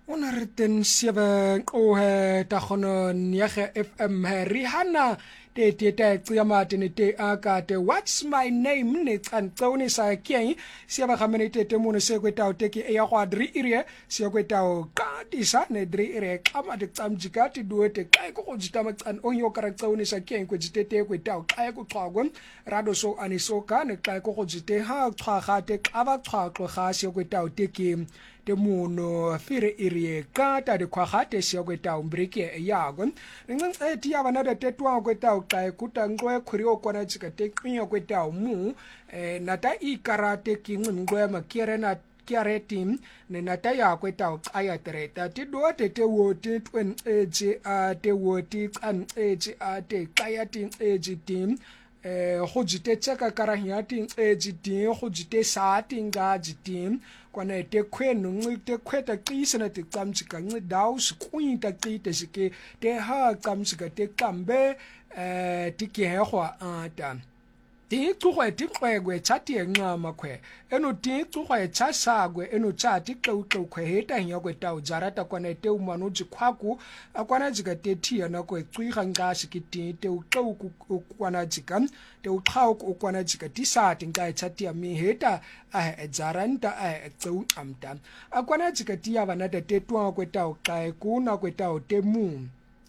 Ona re ten siebe o he ta khono nyege FM rihana te tsiyama te aka te what's my name ne tsantsaone sa keng siaba gamene te mo ne se kwetao te ke ya gwa dri ire se kwetao ka tisa ne dri ire kama de tsamjika te duete kai go jita matsan o yo kara tsaone sa keng kwe jitete kwetao kai go tswagwe rado so anisoka ne kai go jite ha tswa ga te kaba tswa ga se kwetao te ke te muno fire irie kata de kwagate sia kweta umbrike yago ngeng ti ya bana de tetwa kweta ukai kutangwe khuri okona tsika te kwinya kweta mu nata I karate ki ngwe makere na kiare team ne nata ya kweta ukaya treta ti do te woti twen eji a te woti kan eji a te kaya team eji team go jite tsaka karahia ting eji team go jite sa tinga ji team kwana te kwenu te kweta qisana te tsamjika ngidaw sikwinta qite sike te ha tsamjika te kambe tike hegwa ata ti tsuwe ti kwegwe chati enqama khwe eno ti tsuwe cha sagwe eno chati qeuqeu khwe heta hiya kweta ujarata kwana te umano jikhwaku akwana jika te thia na kwe tswiga ngashi kiti te uqeu kwana jika te uqhaw kwana jika ti sati ngai chati ya mi heta jaranta qeu amta akwana jika ti ya bana te twa kweta uqai kuna kweta te mu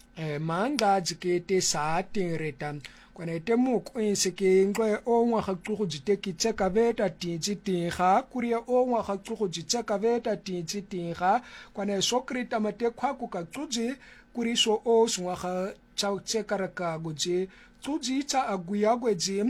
manga jike te sati reta kwana te mu kwinse ke ngwe o ngwa ga tsugo jiteki tseka beta tinji tinga kuria o ngwa ga tsugo jitseka beta tinji tinga kwana sokrita mate khwaku ka tsuji kuri so o sngwa ga chau tseka raka goje tsuji tsa aguya gweji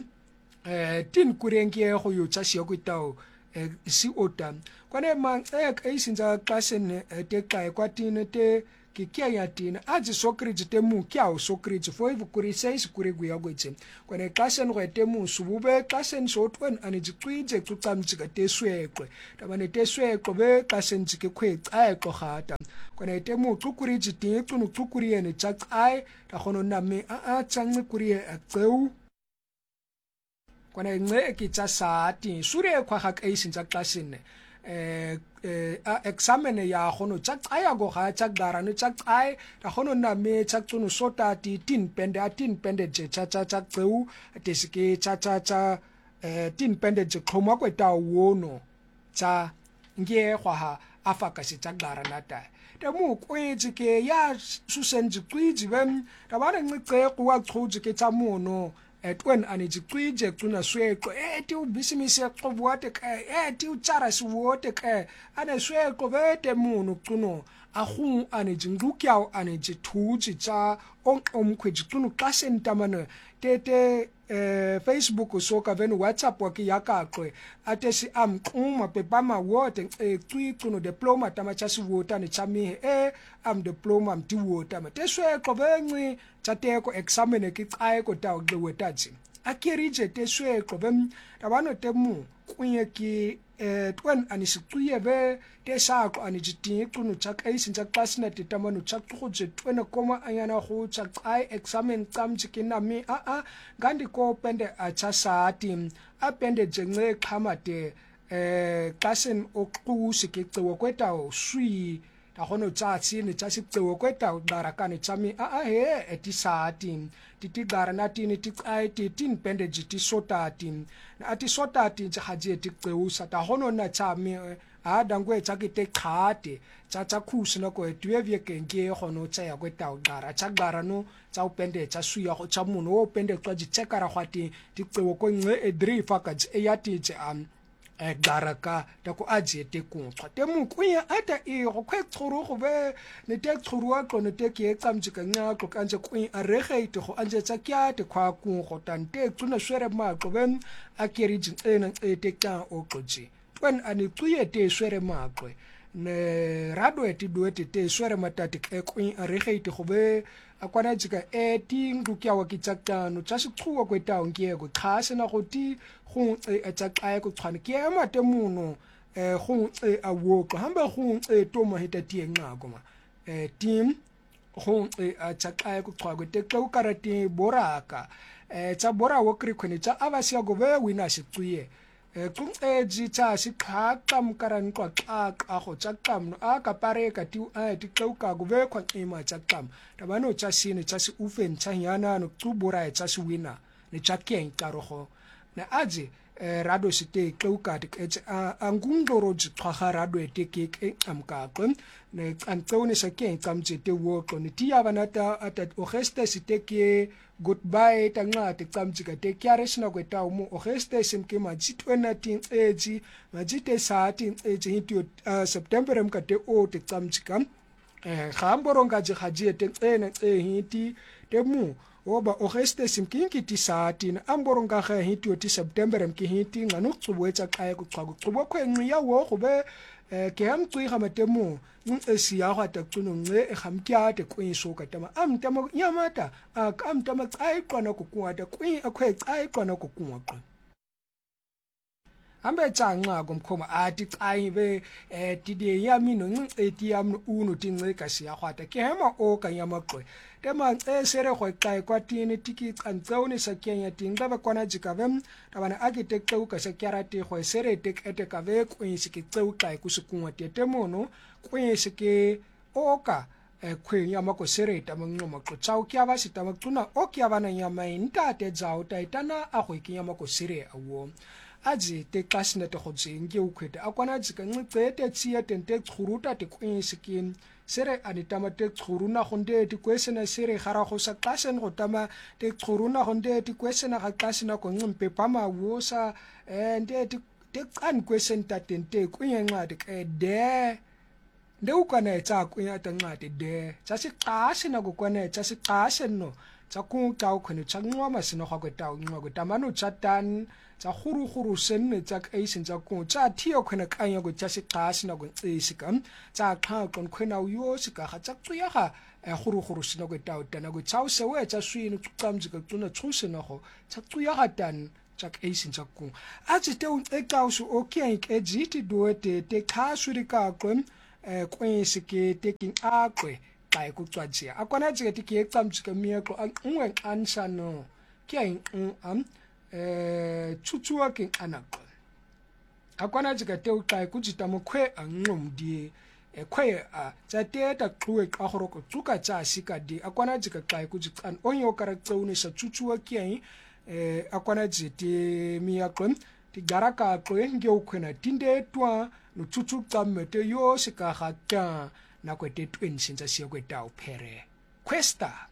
tin kurengie go yo tsa sia kwitao si ota kwana mang isinza klasen te kai kwatine te ki kia ya tina aji sokriji te mu kia o sokriji fo ivu kuri seisi kuri guya gweche kwane klasen gwe te mu subube klasen shotwen ane jikwije kutsamjika te swekwe tabane te swekwe be klasen jike kwe tsae kohata kwane te mu tukuri jiti tunu tukuri ene chak ai takono nami changi kuri e tseu kwane nge ki chasati sure kwa hak eisinza klasen examine ya gono tsaya go ga tsagara no tsai ra gono na me tsatsunu sota ti tin pende je cha tseu tesike cha tin pende je khoma kweta wono tsa nge gwa ha afaka se tsagara nata te mu kwetsi ke ya susenji kwiji bem ta bana ngice kwa tsuji ke tsa mono twen ane jikwije tuna sweko ti ubisimise qobuate ka ti uchara siwote ka ane sweko bete munu tuno ahu ane jindukyao ane jituji cha omkhweji tunu klasen tamana tete Facebook soka venu WhatsApp waki yakaqwe ate si amquma pepama wote tunu diploma tamachasi wota ne chami am diploma mti wota mate sweko benci chateko examine ki xae ko taw de wetaji akirije te sweko bem tabano temu kunye ki twen anisiquye be te sako anijiti tunu chak isinja klasna te tamanu chak tuje twena koma ayana go chak ai examine tsamjiki nami ngandi ko pende achasati apende jenge khamate klasen oqhusi ke cewa kweta swi ta gono tsatsi ne tsa sitsewo kweta darakane tsami he etisati titigara natini tiqai tin pende jiti sotati ati sotati jahaje tiqeu sata hono na tsami dangwe tsakite khate tsa khusi na ko etwevye kenge gono tsa ya kweta dara tsagara no tsa upende tsa suya go tsa muno o pende tsa jitsekara gwati tiqewo ko nge edrifa ka yati tse daraka ta ko aje te kuntswa te mu kuya ata go kwetsuru go be ne te tsuruwa ko ne te ke tsamjika nya ko kanje kuin aregeite go anje tsa kya te kwa ku go tante tsuna swere ma ko ben akeri jina te ka o koji twen ani tuye te swere ma ko ne rado eti duete te swere matati ke kuin aregeite go be akwana jika ti ngukya wa kitsakano tsa sithuwa kweta ngiyeko khase na go ti go tsaqae go tshwana ke mate muno go awoko hamba go toma heta ti enqako ma team go tsaqae go tshwa go te tlo karate boraka tsa bora wo kri khone tsa abasiya go be wina sitsuye Qunqeji tsa siqhaqam karan qaqaqa go tsa qamno a ka pareka ti a ti qeuka go ve khwanqima tsa qam tabano tsa sine tsa si ufen tsa yana no qubura tsa si wina ne tsa keng tarogo na aje rado site qeuka ti angungoro tshwaga rado eteke amkaqo ne qantsone sa keng tsamtse te woqo ne ti yabana ta at ogeste siteke goodbye tanqati tsamjika te kyarishna kweta umu ogeste simke majitwena tinqeji majite saati inqeji hityo September emkate o te tsamjika khamboronga jihaji te nqena hiti te mu oba ogeste simkinki ti saati na amboronga kha hityo ti September emki hiti nganu tsubwetsa qaya kuqhaku tsubwa khwenqi yawo khube ke hamqi khamatemu nqesiya ga ta tsuno nge khamkya te kwiso ka tama amtama yamata akamtama qaiqana kukuwata kwi akhwe qaiqana kukuwaqo ambe tsanqa komkhoma ati qaibe tidi yamino nqeti yamno uno tinqeka siya khwata ke hema o ka yamaqwe tema sere go qai kwatini tiki qantsone sa kenya tinga ba kwana jikavem tabana architect u ka sa kyarate go sere tekete ka ve kwisi ke tseu qai kusikunwa tetemono kwisi ke oka khwe yamako sere tamangoma qotsao kya ba sitama tsuna o kya bana yama intate dzao taitana a go ke yamako sere awo aji te kasine te khotsinge ukhwete akwana jika nqete tsiya tente tsuruta te kwisi ke sere anitama te tsuruna gonde ti kwesena sere gara go sa klasen go tama te tsuruna gonde ti kwesena ga klasena go ngimpe pama wosa nde te kan kwesen tatente kunyenqa de de nde ukwana etsa kunya tanqate de tsa siqase na go kwana tsa siqase no tsa ku ka khone tsa nqwa sino ga kweta nqwa kweta mano chatan tsa khuru senne tsa kaisen tsa ku tsa thiyo khona kanya go tsa siqase na go tsisika tsa qha kon khona uyo sika ga tsa tsuya ga khuru sino kweta utana go tsa se we tsa swini tsamjika tsuna tsuse na go tsa tsuya ga tan tsa kaisen tsa ku a tsite un ekausu okay ke jiti duete te khasuri ka qom kwesi ke taking aqwe xa ekucwajia akwana jike tiki ecamjike mieko angwe ansano ke chuchua ke anaqo akwana jike te uxa ekujita mokwe angqomdi ekwe tsateta qhuwe xa goroko tsuka tsa sika di akwana jike xa ekujican onyo karakceune sa chuchua ke akwana jite mieko tigaraka qwe nge ukhwena tindetwa no chuchu tsammete yo sika ga tja na kwete 20 sinza siya kweta uphere questa